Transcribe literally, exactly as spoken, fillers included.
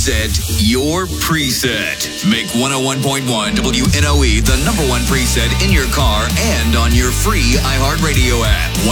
Set your preset. Make one oh one point one W N O E the number one preset in your car and on your free iHeartRadio app.